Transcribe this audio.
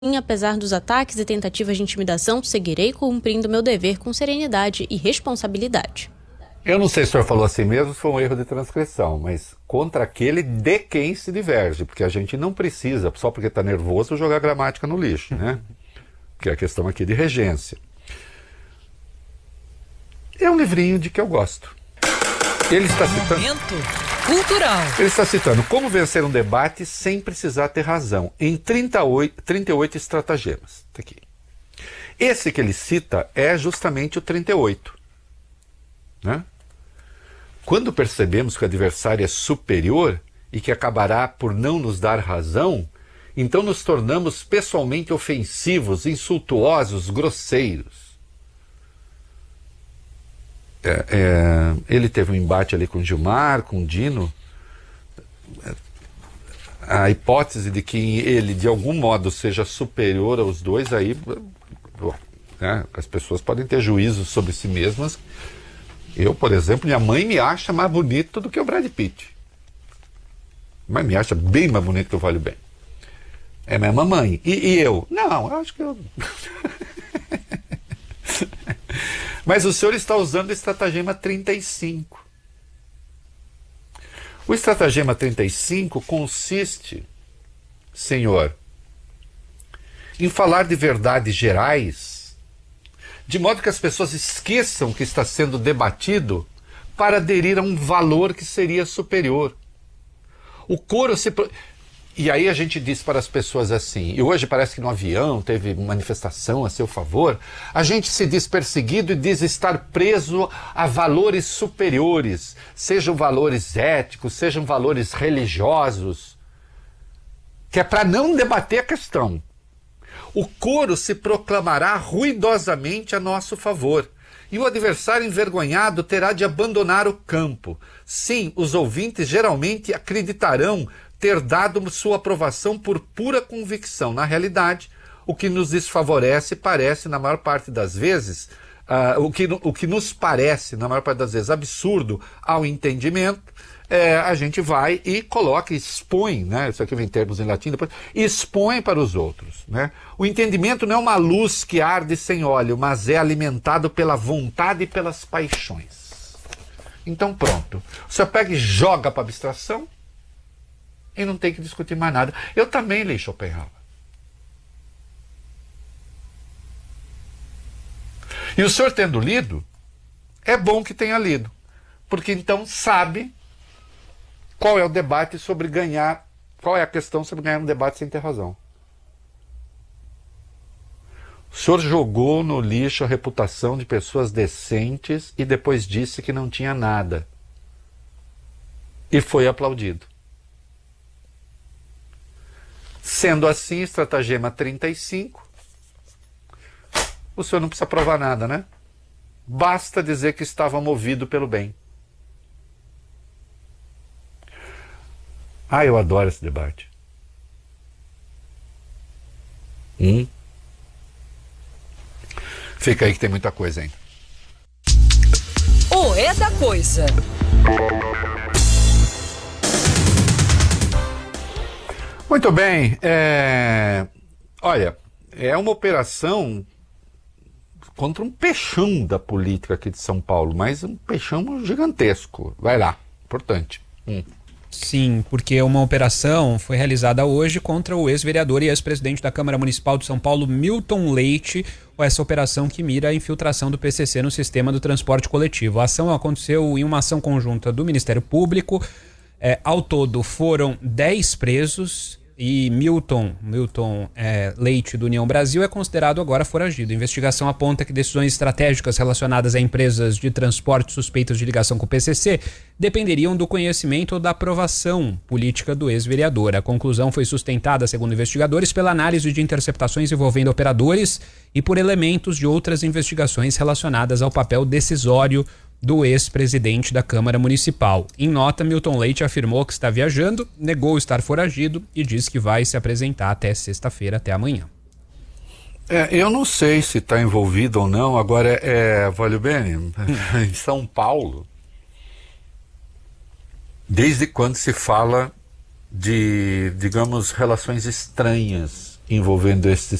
Apesar dos ataques e tentativas de intimidação, seguirei cumprindo meu dever com serenidade e responsabilidade. Eu não sei se o senhor falou assim mesmo, se foi um erro de transcrição, mas contra aquele de quem se diverge, porque a gente não precisa, só porque está nervoso, jogar gramática no lixo, né? Porque é a questão aqui de regência. É um livrinho de que eu gosto. Ele está citando... Momento cultural. Ele está citando Como Vencer um Debate Sem Precisar Ter Razão, em 38 estratagemas. Tá aqui. Esse que ele cita é justamente o 38. Né? Quando percebemos que o adversário é superior e que acabará por não nos dar razão, então nos tornamos pessoalmente ofensivos, insultuosos, grosseiros. Ele teve um embate ali com o Gilmar, com o Dino. A hipótese de que ele de algum modo seja superior aos dois, aí né, as pessoas podem ter juízos sobre si mesmas. Eu, por exemplo, minha mãe me acha mais bonito do que o Brad Pitt. Mas me acha bem mais bonito que o Vale Bem. É minha mamãe. E eu? Não, eu acho que eu... Mas o senhor está usando o estratagema 35. O estratagema 35 consiste, senhor, em falar de verdades gerais, de modo que as pessoas esqueçam que está sendo debatido para aderir a um valor que seria superior. O coro se... E aí a gente diz para as pessoas assim, e hoje parece que no avião teve manifestação a seu favor, a gente se diz perseguido e diz estar preso a valores superiores, sejam valores éticos, sejam valores religiosos, que é para não debater a questão. O coro se proclamará ruidosamente a nosso favor, e o adversário envergonhado terá de abandonar o campo. Sim, os ouvintes geralmente acreditarão ter dado sua aprovação por pura convicção. Na realidade, o que nos desfavorece parece, na maior parte das vezes, o que nos parece, na maior parte das vezes, absurdo ao entendimento, a gente vai e coloca, expõe, né? Isso aqui vem em termos em latim, depois, expõe para os outros. Né? O entendimento não é uma luz que arde sem óleo, mas é alimentado pela vontade e pelas paixões. Então pronto. Você pega e joga para a abstração, e não tem que discutir mais nada. Eu também li Schopenhauer. E o senhor tendo lido, é bom que tenha lido, porque então sabe qual é o debate sobre ganhar, qual é a questão sobre ganhar um debate sem ter razão. O senhor jogou no lixo a reputação de pessoas decentes e depois disse que não tinha nada. E foi aplaudido. Sendo assim, estratagema 35, o senhor não precisa provar nada, né? Basta dizer que estava movido pelo bem. Eu adoro esse debate. Fica aí que tem muita coisa ainda. O É da Coisa. Muito bem, olha, é uma operação contra um peixão da política aqui de São Paulo, mas um peixão gigantesco. Vai lá, importante. Sim, porque uma operação foi realizada hoje contra o ex-vereador e ex-presidente da Câmara Municipal de São Paulo, Milton Leite, essa operação que mira a infiltração do PCC no sistema do transporte coletivo. A ação aconteceu em uma ação conjunta do Ministério Público. Ao todo foram 10 presos e Milton Leite do União Brasil é considerado agora foragido. A investigação aponta que decisões estratégicas relacionadas a empresas de transporte suspeitas de ligação com o PCC dependeriam do conhecimento ou da aprovação política do ex-vereador. A conclusão foi sustentada, segundo investigadores, pela análise de interceptações envolvendo operadores e por elementos de outras investigações relacionadas ao papel decisório do ex-presidente da Câmara Municipal. Em nota, Milton Leite afirmou que está viajando, negou estar foragido e disse que vai se apresentar até sexta-feira, até amanhã. Eu não sei se está envolvido ou não. Agora, Vale Bem, em São Paulo, desde quando se fala de, digamos, relações estranhas envolvendo estes